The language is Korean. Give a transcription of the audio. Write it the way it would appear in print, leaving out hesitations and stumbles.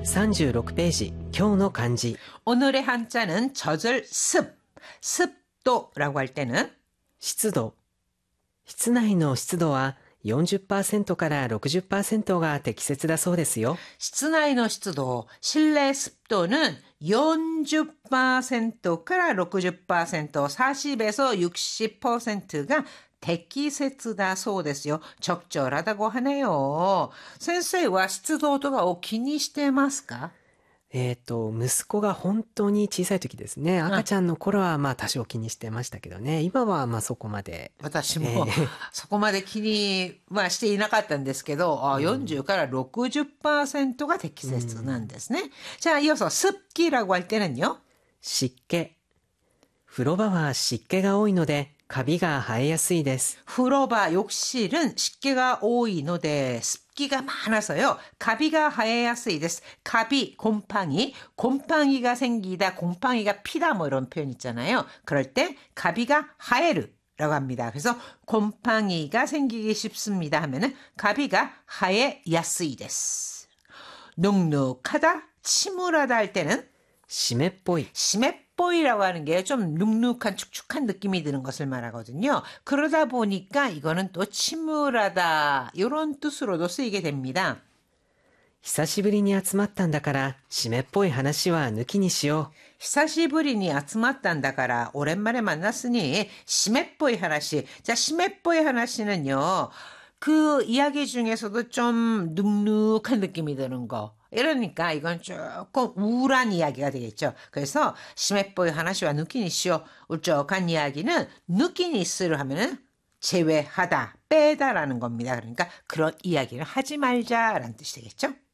36ページ、今日の漢字。 오늘의 한자는 젖을 습도라고 할 때는 湿度。室内の湿度は 40% から 60% が適切だそうですよ。 室内の湿度, 실내 습도는 40%から 60%, 40에서 60%가適切だそうですよ. 적절하다고 하네요. 선생님은 湿度とかを気にしてますか? 息子が本当に小さい時ですね。赤ちゃんの頃はまあ多少気にしてましたけどね。今はまあそこまで。 私もそこまで気にはしていなかったんですけど、40から 60%が適切なんですね。じゃあ이어서 습기라고 할 때는요? 湿気。風呂場は湿気が多いのでカビが生えやすいです。 風呂場, 욕실은湿気が多いので 습기가 많아서요. 가비가 하야스이です. 가비, 곰팡이가 생기다, 곰팡이가 피다 뭐 이런 표현 있잖아요. 그럴 때 가비가 하에르라고 합니다. 그래서 곰팡이가 생기기 쉽습니다 하면은 가비가 하에야스이です. 눅눅하다, 침울하다 할 때는 湿っぽい。 심해보이라고 하는 게 좀 눅눅한 축축한 느낌이 드는 것을 말하거든요. 그러다 보니까 이거는 또 침울하다 이런 뜻으로도 쓰이게 됩니다. 久しぶりに集まったんだから湿っぽい話は抜きにしよう。 히사시부리니 集まったんだから 오랜만에 만났으니 심해보이 하나씩. 자, 심해보이 하나씩은요. 그 이야기 중에서도 좀 눅눅한 느낌이 드는 거. 이러니까 이건 조금 우울한 이야기가 되겠죠. 그래서 심해보이 하나씩와 누키니시오. 울적한 이야기는 누키니스를 하면은 제외하다, 빼다라는 겁니다. 그러니까 그런 이야기를 하지 말자라는 뜻이 되겠죠.